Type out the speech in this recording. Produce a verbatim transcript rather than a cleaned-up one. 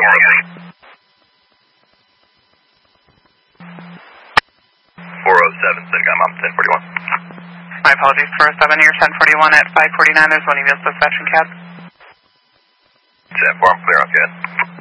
four oh seven, Syncom, I'm ten forty-one. My apologies, four oh seven, you're ten forty-one at five forty-nine, there's one of you dispatching cab. ten four, I'm clear on C A D.